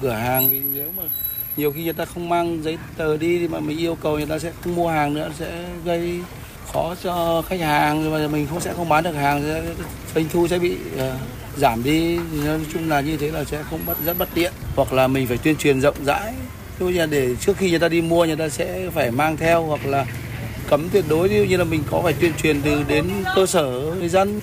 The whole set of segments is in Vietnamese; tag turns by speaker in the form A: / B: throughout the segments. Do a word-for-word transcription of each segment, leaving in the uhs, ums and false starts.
A: cửa hàng, vì nếu mà nhiều khi người ta không mang giấy tờ đi thì mà mình yêu cầu người ta sẽ không mua hàng nữa, sẽ gây khó cho khách hàng, mà mình không sẽ không bán được hàng, doanh thu sẽ bị uh, giảm đi. Nói chung là như thế là sẽ không bất rất bất tiện, hoặc là mình phải tuyên truyền rộng rãi. Ví dụ như để trước khi người ta đi mua người ta sẽ phải mang theo, hoặc là cấm tuyệt đối, ví dụ như là mình có phải tuyên truyền từ đến cơ sở người dân.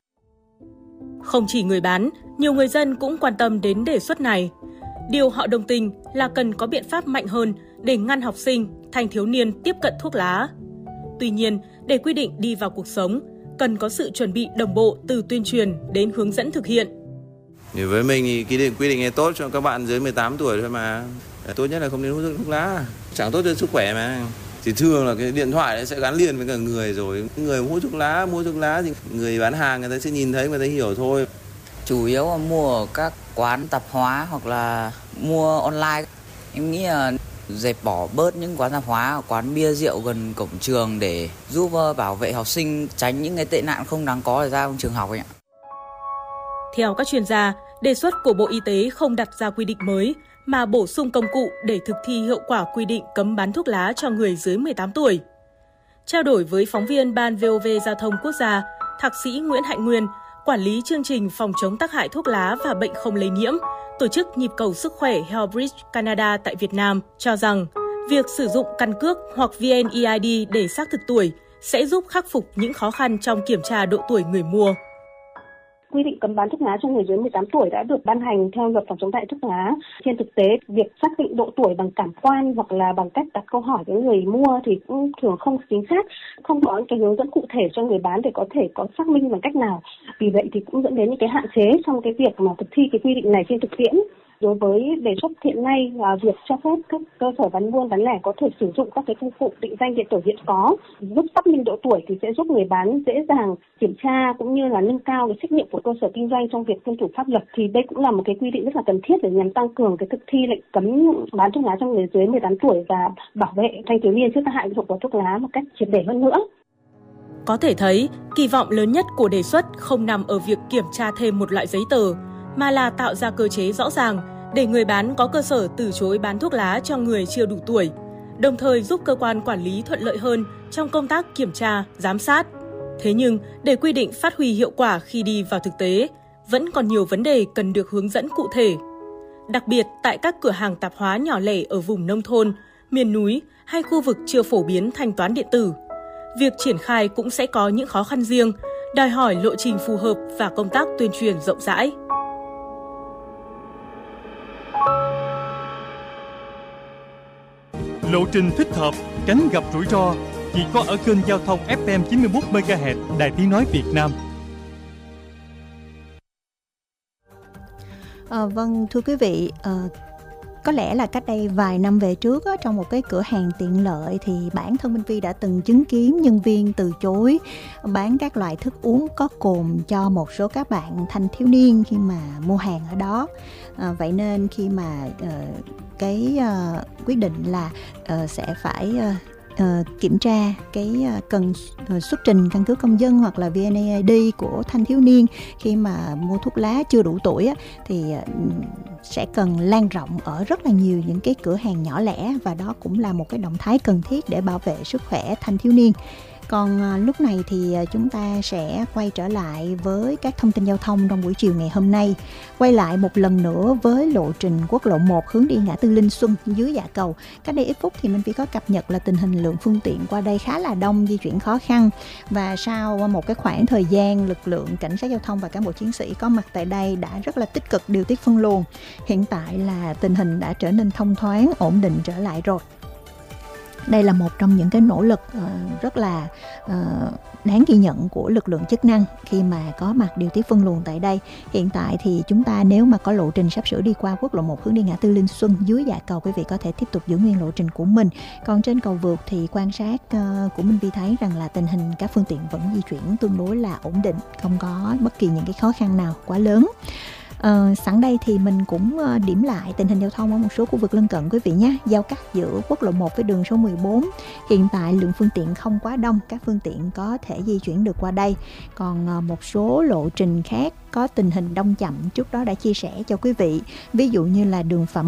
B: Không chỉ người bán, nhiều người dân cũng quan tâm đến đề xuất này. Điều họ đồng tình là cần có biện pháp mạnh hơn để ngăn học sinh, thanh thiếu niên tiếp cận thuốc lá. Tuy nhiên, để quy định đi vào cuộc sống, cần có sự chuẩn bị đồng bộ từ tuyên truyền đến hướng dẫn thực hiện.
C: Thì với mình thì quy định quy định này tốt cho các bạn dưới mười tám tuổi thôi mà. Tốt nhất là không nên hút thuốc lá, chẳng tốt cho sức khỏe mà. Thì thường là cái điện thoại sẽ gắn liền với cả người rồi. Người hút thuốc lá, mua thuốc lá thì người bán hàng người ta sẽ nhìn thấy, người ta hiểu thôi.
D: Chủ yếu là mua ở các quán tạp hóa hoặc là mua online. Em nghĩ là dẹp bỏ bớt những quán tạp hóa, quán bia rượu gần cổng trường để giúp bảo vệ học sinh tránh những cái tệ nạn không đáng có ra trong trường học ấy ạ.
B: Theo các chuyên gia, đề xuất của Bộ Y tế không đặt ra quy định mới mà bổ sung công cụ để thực thi hiệu quả quy định cấm bán thuốc lá cho người dưới mười tám tuổi. Trao đổi với phóng viên Ban vê o vê Giao thông Quốc gia, Thạc sĩ Nguyễn Hạnh Nguyên, quản lý chương trình phòng chống tác hại thuốc lá và bệnh không lây nhiễm, tổ chức Nhịp cầu sức khỏe Healthbridge Canada tại Việt Nam, cho rằng việc sử dụng căn cước hoặc vê en e i đê để xác thực tuổi sẽ giúp khắc phục những khó khăn trong kiểm tra độ tuổi người mua.
E: Quy định cấm bán thuốc lá cho người dưới mười tám tuổi đã được ban hành theo luật phòng chống tác hại thuốc lá. Trên thực tế, việc xác định độ tuổi bằng cảm quan hoặc là bằng cách đặt câu hỏi với người mua thì cũng thường không chính xác, không có cái hướng dẫn cụ thể cho người bán để có thể có xác minh bằng cách nào. Vì vậy thì cũng dẫn đến những cái hạn chế trong cái việc mà thực thi cái quy định này trên thực tiễn. Đối với đề xuất hiện nay là việc cho phép các cơ sở bán buôn bán lẻ có thể sử dụng các cái công cụ định danh điện tử hiện có giúp xác minh độ tuổi thì sẽ giúp người bán dễ dàng kiểm tra cũng như là nâng cao cái trách nhiệm của cơ sở kinh doanh trong việc tuân thủ pháp luật. Thì đây cũng là một cái quy định rất là cần thiết để nhằm tăng cường cái thực thi lệnh cấm bán thuốc lá cho người dưới mười tám tuổi và bảo vệ thanh thiếu niên trước tác hại của thuốc lá một cách triệt để hơn nữa.
B: Có thể thấy, kỳ vọng lớn nhất của đề xuất không nằm ở việc kiểm tra thêm một loại giấy tờ, mà là tạo ra cơ chế rõ ràng để người bán có cơ sở từ chối bán thuốc lá cho người chưa đủ tuổi, đồng thời giúp cơ quan quản lý thuận lợi hơn trong công tác kiểm tra, giám sát. Thế nhưng, để quy định phát huy hiệu quả khi đi vào thực tế, vẫn còn nhiều vấn đề cần được hướng dẫn cụ thể. Đặc biệt tại các cửa hàng tạp hóa nhỏ lẻ ở vùng nông thôn, miền núi hay khu vực chưa phổ biến thanh toán điện tử. Việc triển khai cũng sẽ có những khó khăn riêng, đòi hỏi lộ trình phù hợp và công tác tuyên truyền rộng rãi.
F: Lộ trình thích hợp, tránh gặp rủi ro chỉ có ở kênh giao thông ép em chín mươi mốt mê ga héc Đài Tiếng nói Việt Nam.
G: À, vâng, thưa quý vị, à, có lẽ là cách đây vài năm về trước á, trong một cái cửa hàng tiện lợi thì bản thân Minh Vi đã từng chứng kiến nhân viên từ chối bán các loại thức uống có cồn cho một số các bạn thanh thiếu niên khi mà mua hàng ở đó. À, vậy nên khi mà uh, cái uh, quyết định là uh, sẽ phải uh, Uh, kiểm tra cái uh, cần uh, xuất trình căn cước công dân hoặc là vê en e i đê của thanh thiếu niên khi mà mua thuốc lá chưa đủ tuổi á, thì uh, sẽ cần lan rộng ở rất là nhiều những cái cửa hàng nhỏ lẻ, và đó cũng là một cái động thái cần thiết để bảo vệ sức khỏe thanh thiếu niên. Còn uh, lúc này thì uh, chúng ta sẽ quay trở lại với các thông tin giao thông trong buổi chiều ngày hôm nay. Quay lại một lần nữa với lộ trình quốc lộ một hướng đi ngã tư Linh Xuân dưới Dạ Cầu. Cách đây ít phút thì mình chỉ có cập nhật là tình hình lượng phương tiện qua đây khá là đông, di chuyển khó khăn. Và sau một cái khoảng thời gian, lực lượng cảnh sát giao thông và cán bộ chiến sĩ có mặt tại đây đã rất là tích cực điều tiết phân luồng. Hiện tại là tình hình đã trở nên thông thoáng, ổn định trở lại rồi. Đây là một trong những cái nỗ lực uh, rất là uh, đáng ghi nhận của lực lượng chức năng khi mà có mặt điều tiết phân luồng tại đây. Hiện tại thì chúng ta nếu mà có lộ trình sắp sửa đi qua quốc lộ một hướng đi ngã tư Linh Xuân dưới Dạ Cầu, quý vị có thể tiếp tục giữ nguyên lộ trình của mình. Còn trên cầu vượt thì quan sát uh, của Minh Vi thấy rằng là tình hình các phương tiện vẫn di chuyển tương đối là ổn định, không có bất kỳ những cái khó khăn nào quá lớn. Uh, sẵn đây thì mình cũng uh, điểm lại tình hình giao thông ở một số khu vực lân cận quý vị nhé. Giao cắt giữa quốc lộ một với đường số mười bốn. Hiện tại lượng phương tiện không quá đông, các phương tiện có thể di chuyển được qua đây. Còn uh, một số lộ trình khác có tình hình đông chậm trước đó đã chia sẻ cho quý vị. Ví dụ như là đường Phạm